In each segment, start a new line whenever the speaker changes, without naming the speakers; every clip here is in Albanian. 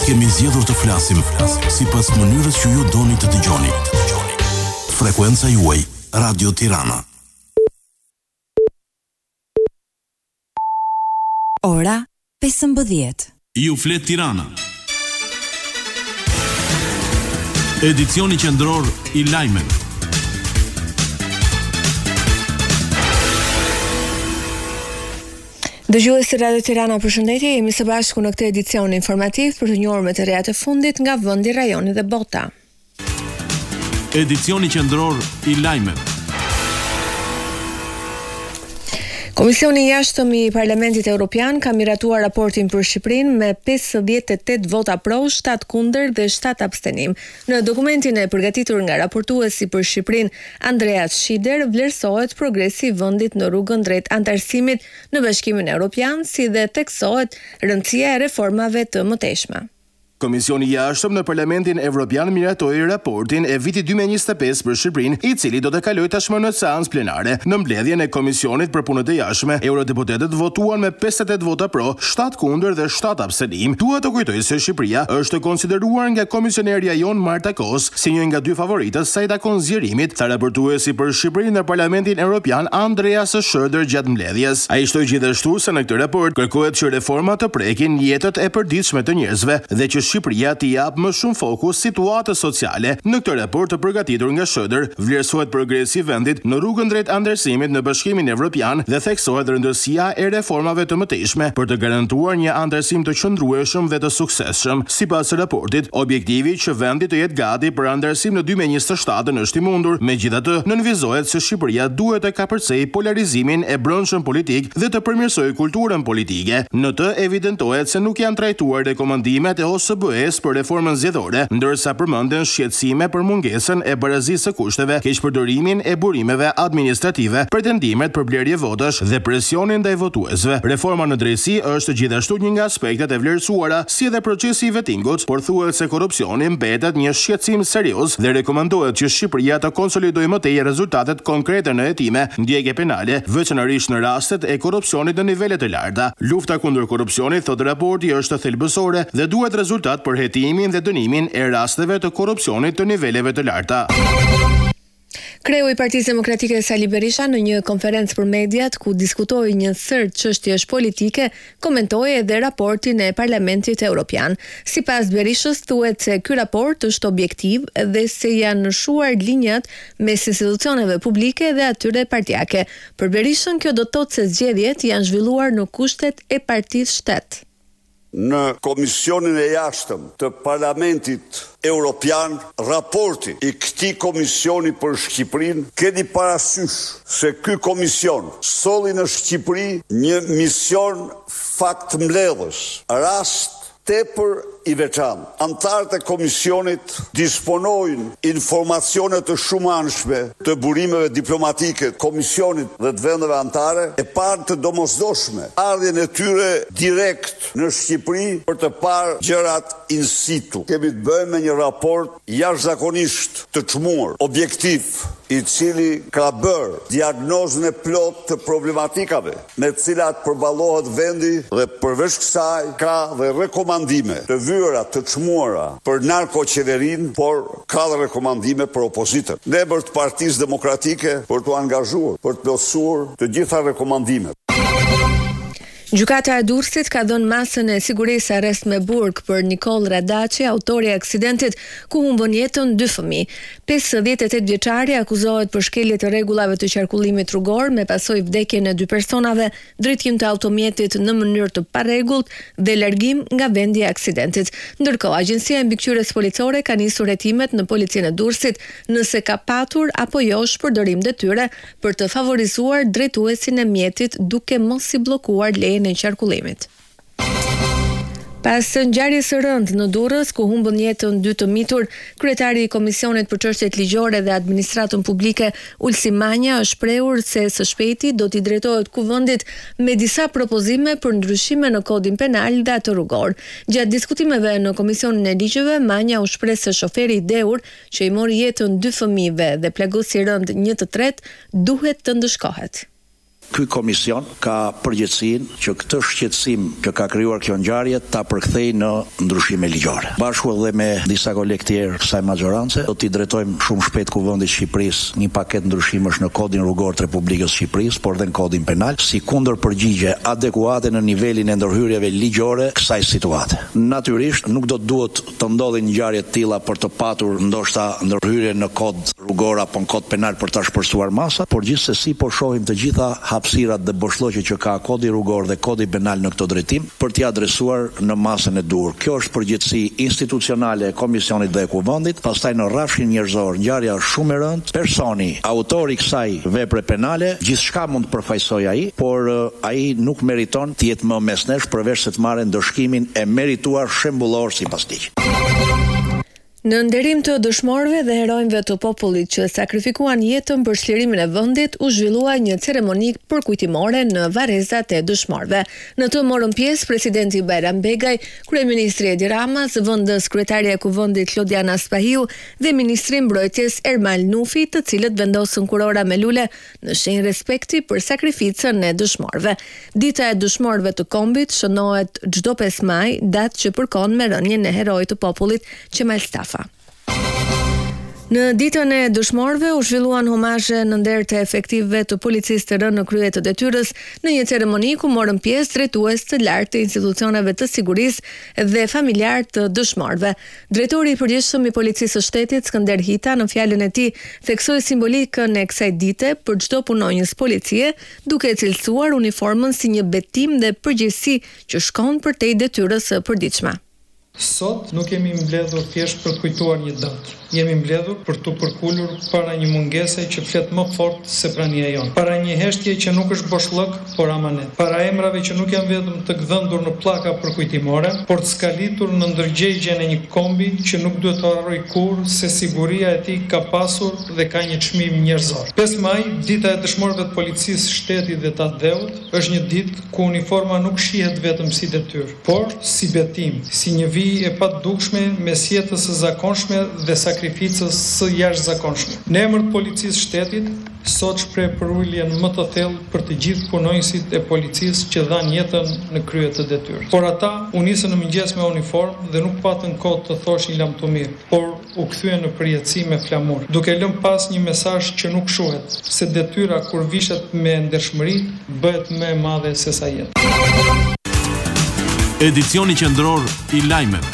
Kemi zgjedhur të flasim sipas mënyrës që ju doni të dëgjoni. Frekuenca juaj Radio Tirana.
Ora 15.
Ju flet Tirana. Edicioni qendror i lajmeve.
Dëgjuesi Radio Tirana, përshëndetje, jemi së bashku në këtë edicion informativ për të njohur më të reja të fundit nga vendi, rajoni dhe bota.
Edicioni qendror i lajmeve.
Komisioni i jashtëm i Parlamentit Evropian ka miratuar raportin për Shqipërinë me 58 vota pro, 7 kundër dhe 7 abstenim. Në dokumentin e përgatitur nga raportuesi për Shqipërinë, Andreas Schieder, vlerësohet progresi i vendit në rrugën drejt antarësimit në Bashkimin Evropian, si dhe theksohet rëndësia e reformave të mëtejshme.
Komisioni i jashtëm në Parlamentin Evropian miratoi raportin e vitit 2025 për Shqipërinë, i cili do të kalojë tashmë në seancë plenare. Në mbledhjen e Komisionit për punët e jashtme, eurodeputetët votuan me 58 vota pro, 7 kundër dhe 7 abstenim. Duhet të kujtoj se Shqipëria është konsideruar nga komisionerja jon Marta Kos si një nga dy favoritët sa i takon zgjerimit, tha raportuesi për Shqipërinë në Parlamentin Evropian Andreas Schieder gjatë mbledhjes. Ai shtoi gjithashtu se në këtë raport kërkohet që reformat të prekin jetët e përditshme të njerëzve dhe që Shqipëria t'i jap më shumë fokus situatës sociale. Në këtë raport të përgatitur nga Schieder, vlerësohet progresi i vendit në rrugën drejt antarësimit në Bashkimin Evropian dhe theksohet rëndësia e reformave të mëtejshme për të garantuar një antarësim të qëndrueshëm dhe të suksesshëm. Sipas raportit, objektivi që vendi të jetë gati për antarësim në 2027 është i mundur. Megjithatë, nënvizohet se Shqipëria duhet të kapërcejë polarizimin e brendshëm politik dhe të përmirësojë kulturën politike. Në të evidentohet se nuk janë trajtuar rekomandimet e OSBE për reformën zgjedhore, ndërsa përmenden shqetësime për mungesën e barazisë së kushteve, keqpërdorimin e burimeve administrative, pretendimet për blerje votash dhe presionin ndaj votuesve. Reforma në drejtësi është gjithashtu një nga aspektet e vlerësuara, si edhe procesi i vettingut, por thuhet se korrupsioni mbetet një shqetësim serioz dhe rekomandohet që Shqipëria të konsolidojë më tej rezultatet konkrete në hetime, ndjekje penale, veçanërisht në rastet e korrupsionit në nivele të larta. Lufta kundër korrupsionit, thotë raporti, është thelbësore dhe duhet rezultat për hetimin dhe dënimin e rasteve të korrupsionit të niveleve të larta.
Kreu i Partisë Demokratike Sali Berisha në një konferencë për mediat ku diskutoi një sër çështjesh politike, komentoi edhe raportin e Parlamentit Evropian. Sipas Berishës, thuhet se ky raport është objektiv dhe se janë nshuar linjat mes institucioneve publike dhe atyre partijake. Për Berishën, kjo do të thotë se zgjedhjet janë zhvilluar në kushtet e partisë shtet.
Në Komisionin e Jashtëm të Parlamentit Evropian, raporti i këtij komisioni për Shqipërinë, keni parasysh se ky komision solli në Shqipëri një mision faktmbledhës, rast tepër i veçantë. Antarët e komisionit disponojnë informacione të shumëanshme të burimeve diplomatike të komisionit dhe të vendeve anëtare, e parë të domosdoshme ardhjen e tyre direkt në Shqipëri për të parë gjërat in situ. Kemi të bëjmë me një raport jashtëzakonisht të çmuar, objektiv, i cili ka bërë diagnozën e plot të problematikave me të cilat përballohet vendi dhe përveç kësaj ka dhe rekomandime të vyera të çmuara për narkoqeverinë, por ka dhe rekomandime për opozitën. Ne të Partisë Demokratike për të angazhuar, për të plotësuar të gjitha rekomandimet.
Gjykata e Durrësit ka dhënë masën e sigurisë arrest me burg për Nikol Radaçi, autori i aksidentit ku humbën jetën 2 fëmijë. 58 vjeçari akuzohet për shkelje të rregullave të qarkullimit rrugor me pasojë vdekjen e 2 personave, drejtim të automjetit në mënyrë të parregullt dhe largim nga vendi i aksidentit. Ndërkohë, Agjencia e Mbikëqyrjes Policore ka nisur hetimet në policinë e Durrësit nëse ka patur apo jo shpërdorim detyre për të favorizuar drejtuesin e mjetit duke mos i bllokuar lejen e qarkullimit. Pas ngjarjes së rëndë në Durrës, ku humbën jetën 2 të mitur, kryetari i Komisionit për çështjet ligjore dhe administratën publike, Ulsi Manja, është shprehur se së shpejti do t'i drejtohet kuvendit me disa propozime për ndryshime në kodin penal dhe atë rrugor. Gjatë diskutimeve në Komisionin e Ligjeve, Manja u shpreh se shoferi i dheur që i mori jetën 2 fëmijëve dhe plagosi rënd 1 të tret duhet të ndëshkohet.
Ky komision ka përgjegjësinë që këtë shqetësim që ka krijuar kjo ngjarje ta përkthejë në ndryshime ligjore. Bashku edhe me disa kolegë tjerë kësaj maxorance do t'i drejtojmë shumë shpejt Kuvendit të Shqipërisë një paketë ndryshimesh në Kodin Rrugor të Republikës së Shqipërisë, por edhe në Kodin Penal, si kundërpërgjigje adekuate në nivelin e ndërhyrjeve ligjore kësaj situate. Natyrisht nuk do të duhet të ndodhin ngjarje të tilla për të patur ndoshta ndërhyrje në Kod Rrugor apo në Kod Penal për ta shpërsuar masa, por gjithsesi po shohim të gjitha hapësirat dhe boshllëqet që ka Kodi Rrugor dhe Kodi Penal në këtë drejtim për t'i adresuar në masën e duhur. Kjo është përgjegjësi institucionale e Komisionit dhe e Kuvendit. Pastaj në rrafshin njerëzor, ngjarja është shumë e rëndë. Personi, autori i kësaj vepre penale, gjithçka mund të përfaqësojë ai, por ai nuk meriton të jetë më mes nesh përveç se të marrë ndëshkimin e merituar shembullor sipas ligjit.
Në nderim të dëshmorëve dhe heronjve të popullit që sakrifikuan jetën për çlirimin e vendit, u zhvillua një ceremoni përkujtimore në varrezat e dëshmorëve. Në të morën pjesë presidenti Bajram Begaj, kryeministri Edi Rama, zëvendës kryetaria e Kuvendit Lodiana Spahiu dhe ministri i Mbrojtjes Ermal Nufi, të cilët vendosën kurora me lule në shenjë respekti për sakrificën e dëshmorëve. Dita e dëshmorëve të kombit shënohet çdo 5 maj, datë që përkon me rënien e herojit të popullit Qemal Stafa. Në ditën e dëshmorëve u zhvilluan homazhe në nder të efektivëve të policisë të rënë në krye të detyrës në një ceremoni ku morën pjesë drejtues të lartë të institucioneve të sigurisë dhe familjar të dëshmorëve. Drejtori i përgjithshëm i Policisë së Shtetit Skënder Hita në fjalën e tij theksoi simbolikën e kësaj dite për çdo punonjës policie, duke e cilësuar uniformën si një betim dhe përgjegjësi që shkon përtej detyrës së përditshme.
Sot nuk jemi mbledhur thjesht për të kujtuar një datë. Jemi mbledhur për të përkulur para një mungese që flet më fort se prania jonë. Para një heshtje që nuk është boshllëk, por amanet. Para emrave që nuk janë vetëm të gdhëndur në pllaka përkujtimore, por të skalitur në ndërgjegjen e një kombi që nuk duhet të harroj kurrë se siguria e tij ka pasur dhe ka një çmim njerëzor. 5 maj, dita e dëshmorëve të policisë së shtetit dhe të dheut, është një ditë ku uniforma nuk shihet vetëm si detyrë, por si betim, si një vijë e padukshme mes jetës së zakonshme dhe sakrificës së jashtëzakonshme. Në emër të policisë shtetit, sot shpreh përuljen më të thellë për të gjithë punonjësit e policisë që dhanë jetën në krye të detyrës. Por ata u nisën në mëngjes me uniformë dhe nuk patën kohë të thoshin lam të mirë, por u kthyen në përjetësi me flamur, duke lënë pas një mesazh që nuk shuhet, se detyra kur vishet me ndershmëri bëhet më e madhe se sa jeta.
Edicioni qendror i lajmeve.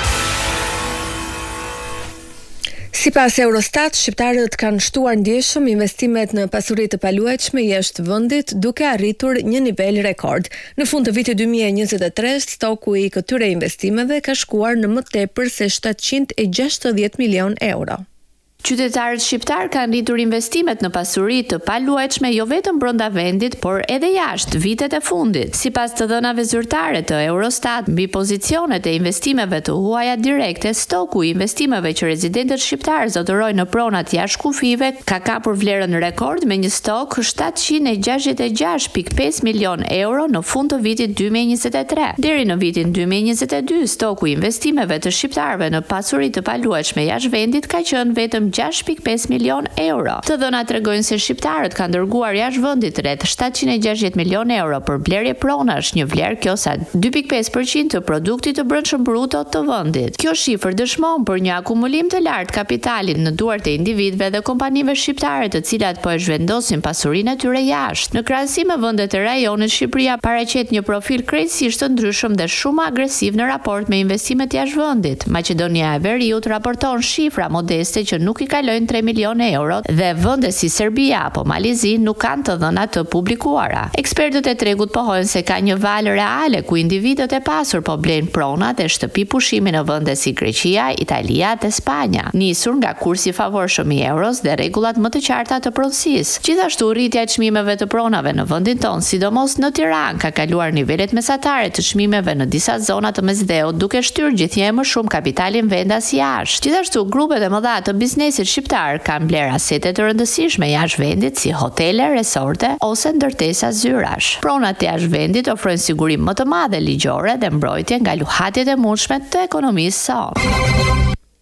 Sipas Eurostat, shqiptarët kanë shtuar ndjeshëm investimet në pasuri të paluajtshme jashtë vendit, duke arritur një nivel rekord. Në fund të vitit 2023, stoku i këtyre investimeve ka shkuar në më tepër se 760 milion euro.
Qytetarët shqiptar kanë rritur investimet në pasuri të paluajtshme jo vetëm brenda vendit, por edhe jashtë vitet e fundit. Sipas të dhënave zyrtare të Eurostat, mbi pozicionet e investimeve të huaja direkte, stoku i investimeve që rezidentët shqiptar zotërojnë në pronat jashtë kufive ka kapur vlerën rekord me një stok 766.5 milion euro në fund të vitit 2023. Deri në vitin 2022, stoku i investimeve të shqiptarëve në pasuri të paluajtshme jashtë vendit ka qenë vetëm 6.5 milion euro. Të dhënat tregojnë se shqiptarët kanë dërguar jashtë vendit rreth 760 milion euro për blerje pronash, një vlerë kjo sa 2.5% të produktit të brendshëm bruto të vendit. Kjo shifër dëshmon për një akumulim të lartë kapitalit në duart e individëve dhe kompanive shqiptare të cilat po e zhvendosin pasurinë e tyre jashtë. Në krahasim me vendet e rajonit, Shqipëria paraqet një profil krejtësisht të ndryshëm dhe shumë agresiv në raport me investimet jashtë vendit. Maqedonia e Veriut raporton shifra modeste që nuk i kalojnë 3 milion euro dhe vende si Serbia apo Malizi nuk kanë të dhënat të publikuara. Ekspertët e tregut pohojnë se ka një valë reale ku individët e pasur po blejnë prona dhe shtëpi pushimi në vende si Greqia, Italia dhe Spanja, nisur nga kursi i favorshëm i euros dhe rregullat më të qarta të pronësisë. Gjithashtu rritja e çmimeve të pronave në vendin tonë, sidomos në Tiranë, ka kaluar nivelet mesatare të çmimeve në disa zona të mesdheut, duke shtyrë gjithnjë më shumë kapitalin vendas jashtë. Gjithashtu grupet e mëdha të biznesit shqiptar kanë bler asete të rëndësishme jashtë vendit si hotele, resorte ose ndërtesa zyrash. Pronat jashtë vendit ofrojnë siguri më të madhe ligjore dhe mbrojtje nga luhatjet e mundshme të ekonomisë sot.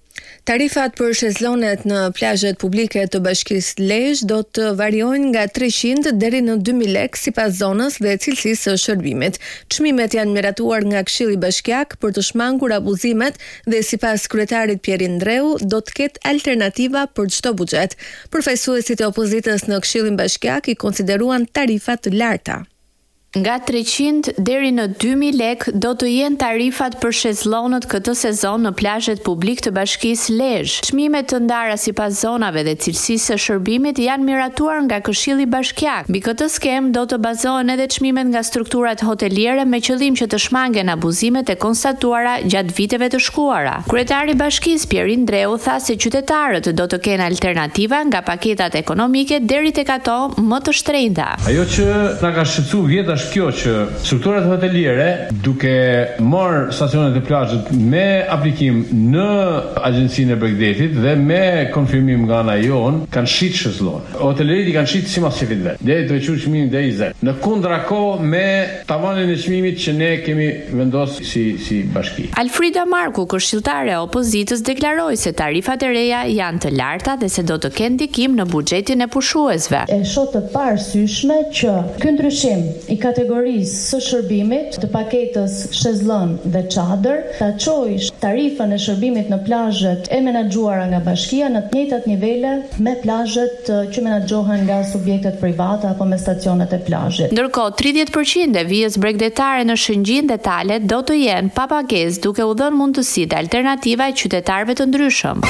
Tarifat për shezlonet në plazhet publike të Bashkisë Lezhë do të variojnë nga 300 deri në 2000 lekë sipas zonës dhe cilësisë së shërbimit. Çmimet janë miratuar nga Këshilli Bashkiak për të shmangur abuzimet dhe sipas kryetarit Pjeri Ndreu do të ketë alternativa për çdo buxhet. Përfaqësuesit e opozitës në Këshillin Bashkiak i konsideruan tarifat të larta.
Nga 300 deri në 2000 lek do të jenë tarifat për shezllonët këtë sezon në plazhet publik të Bashkisë Lezhë. Çmimet të ndara sipas zonave dhe cilësisë së shërbimit janë miratuar nga Këshilli Bashkiak. Mbi këtë skemë do të bazohen edhe çmimet nga strukturat hoteliere me qëllim që të shmangen abuzimet e konstatuara gjatë viteve të shkuara. Kryetari i Bashkisë Pjeri Ndreu tha se qytetarët do të kenë alternativa nga paketat ekonomike deri tek ato më të shtrenjta.
Ajo që na ka shqetësuar vjet kjo që strukturat hoteliere duke marrë stacionet e plazhit me aplikim në agjencinë e Bregdetit dhe me konfirmim nga ana jon kanë shit shezllon. Hotelerit i kanë shit si masifit vet. Deri të veçuar çmimin deri 20. Në kundrakohë me tavanin e çmimit që ne kemi vendosur si bashki.
Alfrida Marku, këshilltare e opozitës, deklaroi se tarifat e reja janë të larta dhe se do të kenë ndikim në buxhetin e pushuesve.
E shoh të parësyeshme që ky ndryshim i kategorisë së shërbimit të paketës shezllon dhe çadër ta çojë tarifën e shërbimit në plazhet e menaxhuara nga bashkia në të njëjtat nivele me plazhet që menaxhohen nga subjektet private apo me stacionet e plazhit.
Ndërkohë 30% e vijës bregdetare në Shëngjin dhe Tale do të jenë pa pagesë, duke u dhënë mundësitë alternativa qytetarëve të ndryshëm.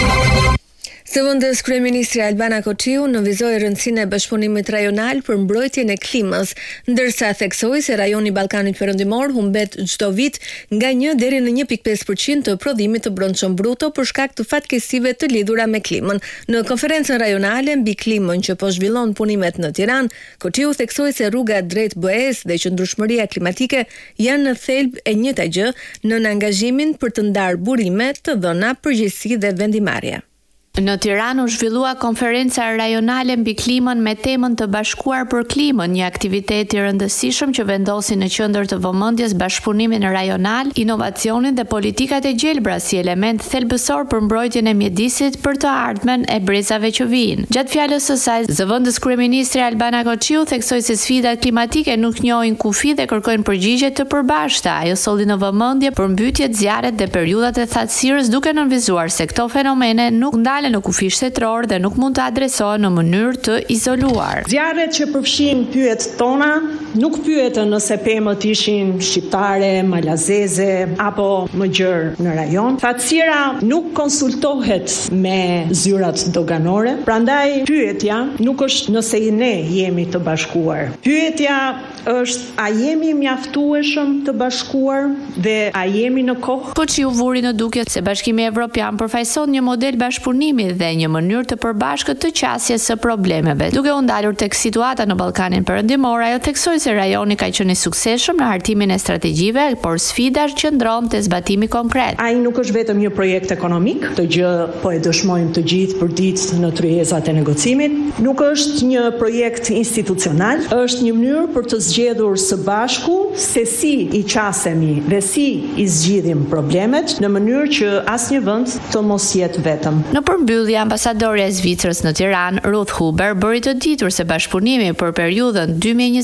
Së vëndës kryeministri Albana Koçiu nënvizoi rëndësinë e bashkëpunimit rajonal për mbrojtjen e klimës, ndërsa theksoi se rajoni i Ballkanit Perëndimor humbet çdo vit nga 1 deri në 1.5% të prodhimit të brendshëm bruto për shkak të fatkeqësive të lidhura me klimën. Në konferencën rajonale mbi klimën që po zhvillon punimet në Tiranë, Koçiu theksoi se rruga drejt BE-s dhe qëndrueshmëria klimatike janë në thelb e njëjta gjë nën angazhimin për të ndarë burime, të dhëna, përgjegjësi dhe vendimarrje.
Në Tiranë u zhvillua konferenca rajonale mbi klimën me temën të bashkuar për klimën, një aktivitet i rëndësishëm që vendosi në qendër të vëmendjes bashkëpunimin rajonal, inovacionin dhe politikat e gjelbra si element thelbësor për mbrojtjen e mjedisit për të ardhmen e brezave që vijnë. Gjatë fjalës së saj, zëvendës kryeministri Albana Koçiu theksoi se sfidat klimatike nuk njohin kufi dhe kërkojnë përgjigje të përbashkëta. Ajo solli në vëmendje përmbytjet, zjarret dhe periudhat e thatësirës, duke nënvizuar se këto fenomene nuk ndalen në kufi shtetëror dhe nuk mund të adresohen në mënyrë të izoluar.
Zjarret që përfshin pyet tona nuk pyetën nëse pemët ishin shqiptare, malazeze apo më gjerë në rajon. Thatësira nuk konsultohet me zyrat doganore, prandaj pyetja nuk është nëse ne jemi të bashkuar. Pyetja është a jemi mjaftueshëm të bashkuar dhe a jemi në kohë?
Koçiu vuri në duke se Bashkimi Evropian përfaqëson një model bashkëpunimi dhe një mënyrë të përbashkët të qasjes së problemeve. Duke u ndalur tek situata në Ballkanin Perëndimor, ajo theksoi se rajoni ka qenë i suksesshëm në hartimin e strategjive, por sfida qëndron te zbatimi konkret.
Ai nuk është vetëm një projekt ekonomik, këtë gjë po e dëshmojmë të gjithë përditë në tryezat e negocimit. Nuk është një projekt institucional, është një mënyrë për të zgjedhur së bashku se si i qasemi dhe si i zgjidhim problemet në mënyrë që asnjë vend të mos jetë vetëm.
Në përmbyllje, ambasadorja e Zvicrës në Tiranë, Ruth Huber, bëri të ditur se bashkëpunimi për periudhën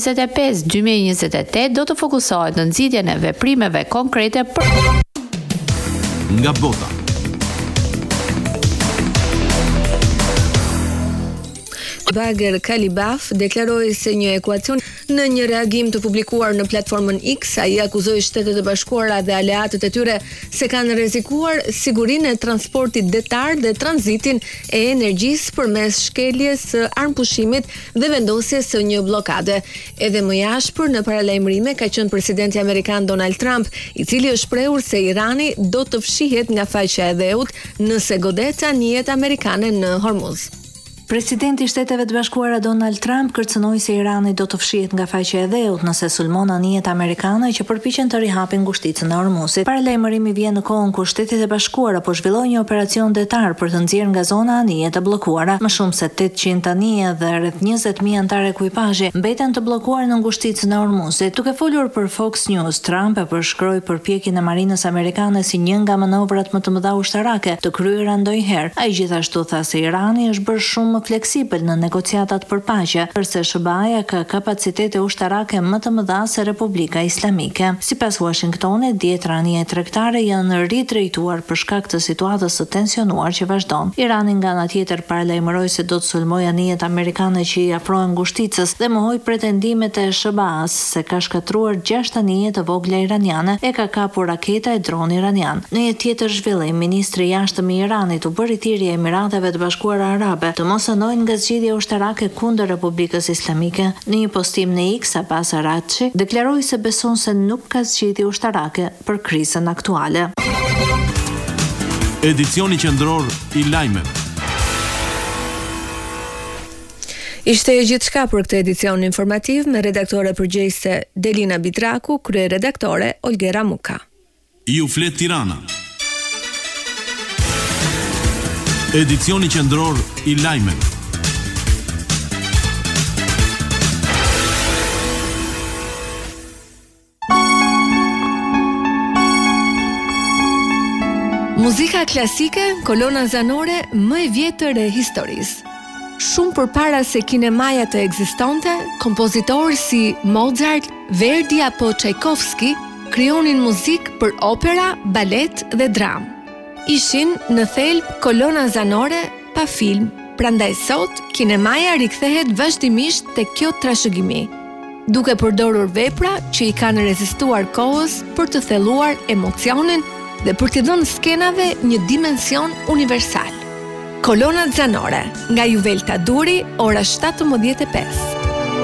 2025-2028 do të fokusohet në nxitjen e veprimeve konkrete për
nga bota.
Bager Kalibaf deklaroi se një ekuacion në një reagim të publikuar në platformën X, ai akuzoi Shtetet e Bashkuara dhe aleatët e tyre se kanë rrezikuar sigurinë e transportit detar dhe tranzitin e energjisë përmes shkeljes së armpushimit dhe vendosjes së një bllokade. Edhe më jashpër në paralajmërime ka qenë presidenti amerikan Donald Trump, i cili është shprehur se Irani do të fshihet nga faqja e dheut nëse godet anijet amerikane në Hormuz.
Presidenti i Shteteve të Bashkuara Donald Trump kërcënoi se Irani do të fshihet nga faqja e dheut nëse sulmon anijet amerikane që përpiqen të rihapin ngushticën e Hormuzit. Paralajmërimi vjen në kohën kur Shtetet e Bashkuara po zhvillojnë një operacion detar për të nxjerrë nga zona anije të bllokuara. Më shumë se 800 anije dhe rreth 20.000 antar ekuipazhi mbeten të bllokuar në ngushticën e Hormuzit. Duke folur për Fox News, Trump e përshkroi përpjekjen e marinës amerikane si një nga manovrat më të mëdha ushtarake të kryera ndonjëherë. Ai gjithashtu tha se Irani është bërë shumë fleksibël në negociatat për paqe, përse SBA-ja ka kapacitete ushtarake më të mëdha se Republika Islamike. Sipas Washingtonit, 10 anije tregtare janë ridrejtuar për shkak të situatës së tensionuar që vazhdon. Irani nga ana tjetër paralajmëroi se do të sulmojë anijet amerikane që i afrohen ngushticës dhe mohoi pretendimet e SBA-s se ka shkatruar 6 anije të vogla iraniane e ka kapur raketa e dron iranian. Në një tjetër zhvillim, ministri i jashtëm i Iranit u bëri thirrje Emirateve të Bashkuara Arabe të mos anojnë nga zgjidhja ushtarake kundër Republikës Islamike. Në një postim në X, Abbas Araghchi deklaroi se beson se nuk ka zgjidhje ushtarake për krizën aktuale.
Edicioni qendror i lajmeve.
Ishte e gjithçka për këtë edicion informativ me redaktore përgjegjëse Delina Bitraku, kryeredaktore Olgera Muka.
Ju flet Tirana. Edicioni qendror i lajmeve.
Muzika klasike, kolona zanore më e vjetër e historisë. Shumë përpara se kinemaja të ekzistonte, kompozitorë si Mozart, Verdi apo Tchaikovsky krijonin muzikë për opera, balet dhe dramë. Ishin në thelb kolona zanore pa film, prandaj sot kinemaja rikthehet vazhdimisht te kjo trashëgimi, duke përdorur vepra që i kanë rezistuar kohës për të thelluar emocionin dhe për t'i dhënë skenave një dimension universal. Kolonat zanore, nga Juvelta Duri, ora 17:05.